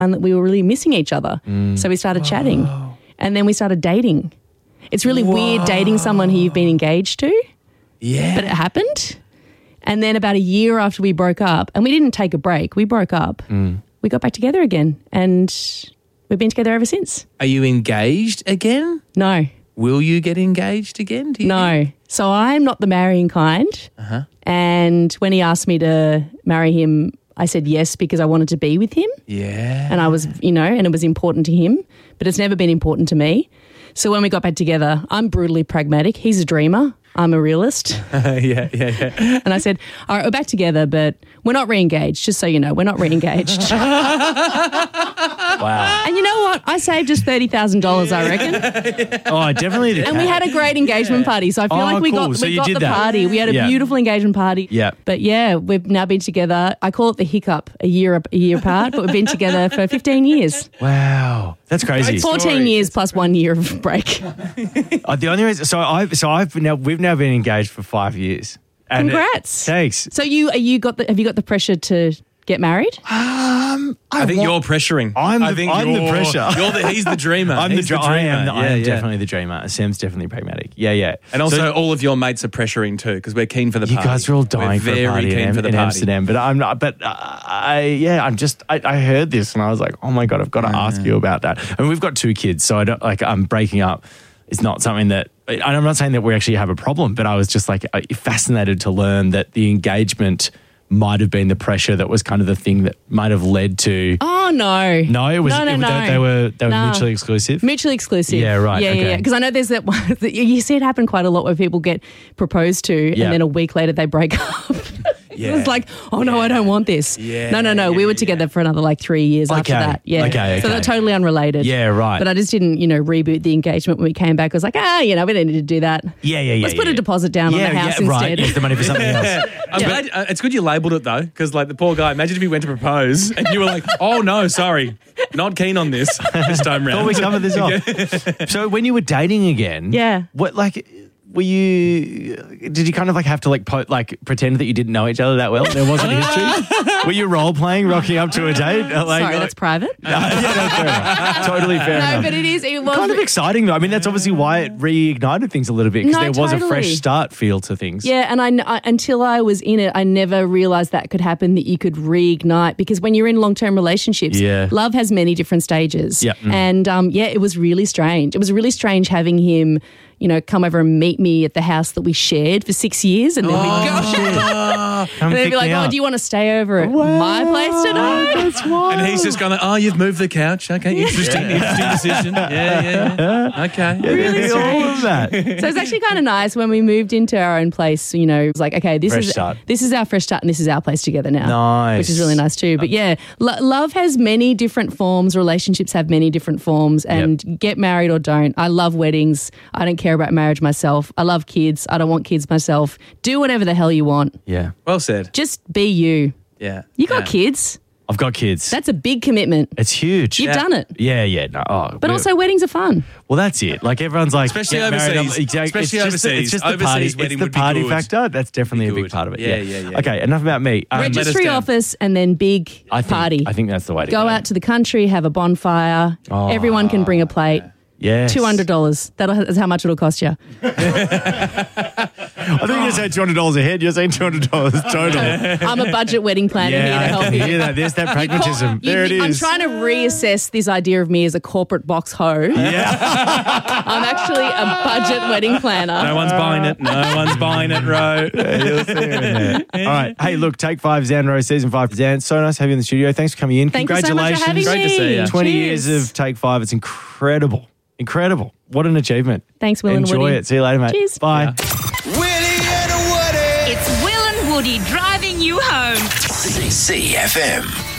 and that we were really missing each other. So we started chatting and then we started dating. It's really weird dating someone who you've been engaged to. Yeah. But it happened. And then about a year after we broke up, and we didn't take a break, we broke up, we got back together again and we've been together ever since. Are you engaged again? No. Will you get engaged again? Do you No. think? So I'm not the marrying kind. And when he asked me to marry him, I said yes because I wanted to be with him. Yeah. And I was, and it was important to him, but it's never been important to me. So when we got back together, I'm brutally pragmatic. He's a dreamer. I'm a realist. yeah. And I said, all right, we're back together, but we're not re-engaged, just so you know. We're not re-engaged. Wow. And you know what? I saved us $30,000, I reckon. Oh, definitely did. And we had a great engagement party. So I feel like we cool. got So you did the that. party. We had a beautiful engagement party. Yeah. But yeah, we've now been together. I call it the hiccup, a year apart, but we've been together for 15 years. Wow. That's crazy. 14 years plus 1 year of break. The only reason, we've now been engaged for 5 years. And Congrats. Thanks. So have you got the pressure to get married? I think you're pressuring. I'm the pressure. He's the dreamer. I am Yeah. definitely the dreamer. Sam's definitely pragmatic. Yeah. And also, all of your mates are pressuring too because we're keen for the You party. guys are all dying we're for a party very keen for the in party. Amsterdam, but I'm not. But I heard this and I was like, oh my God, I've got to ask you about that. I mean, we've got 2 kids, so I don't breaking up is not something that. And I'm not saying that we actually have a problem, but I was just like fascinated to learn that the engagement might have been the pressure that was kind of the thing that might have led to. Oh no, no, it was. No. They were mutually exclusive. Mutually exclusive. Yeah, right. Yeah. Because I know there's that one. You see it happen quite a lot where people get proposed to, and then a week later they break up. Yeah. It's like, oh no, I don't want this. Yeah. No. We were together for another 3 years after that. Yeah. Okay. So they're totally unrelated. Yeah, right. But I just didn't, reboot the engagement when we came back. I was like, we don't need to do that. Yeah. Let's put a deposit down on the house instead. Right. Use the money for something else. I'm glad, it's good you labelled it though, because like the poor guy. Imagine if he went to propose and you were like, "Oh no, sorry, not keen on this time round." Thought we covered this off. So when you were dating again, what were you? Did you kind of have to pretend that you didn't know each other that well? There wasn't history. Were you role playing, rocking up to a date? Sorry, that's private. That's fair enough. Totally fair enough. No, but it was kind of exciting though. I mean, that's obviously why it reignited things a little bit because there was a fresh start feel to things. Yeah, and I until I was in it, I never realised that could happen, that you could reignite, because when you're in long-term relationships, love has many different stages. Yeah. And it was really strange. It was really strange having him, come over and meet me at the house that we shared for 6 years, and then we'd go. And they'd be like, "Oh, do you want to stay over at my place tonight?" That's wild. And he's just going, "Oh, you've moved the couch. Okay, interesting decision. Yeah. Okay, Really all of strange. that. So it's actually kind of nice when we moved into our own place. It was like, okay, this is our fresh start, and this is our place together now. Nice, which is really nice too. But yeah, love has many different forms. Relationships have many different forms, and get married or don't. I love weddings. I don't care about marriage myself. I love kids. I don't want kids myself. Do whatever the hell you want. Yeah. Well said. Just be you. Yeah. You got kids. I've got kids. That's a big commitment. It's huge. You've done it. Yeah. No, but also weddings are fun. Well, that's it. Like everyone's like, especially get married, overseas. Especially overseas. It's just the Overseas party. wedding It's the would be party good. factor. That's definitely a big part of it. Yeah. Okay, enough about me. Registry office and then big party. I think that's the way to go. Go out to the country, have a bonfire. Everyone can bring a plate. Yes. $200. That's how much it'll cost you. I think you said $200 a head. You're saying $200 total. I'm a budget wedding planner here to help I can you. hear that. There's that pragmatism. There it is. I'm trying to reassess this idea of me as a corporate box hoe. Yeah. I'm actually a budget wedding planner. No one's buying it. No one's buying it, Ro. You'll see it in there. All right. Hey, look, Take 5 Zan Rose, Season 5. Zan, so nice to have you in the studio. Thanks for coming in. Thank you so much for having Great to see you. 20 Cheers. years of Take 5. It's incredible. Incredible. What an achievement. Thanks, Will and Enjoy Woody. it. See you later, mate. Cheers. Bye. Willie and Woody. It's Will and Woody driving you home. CFM.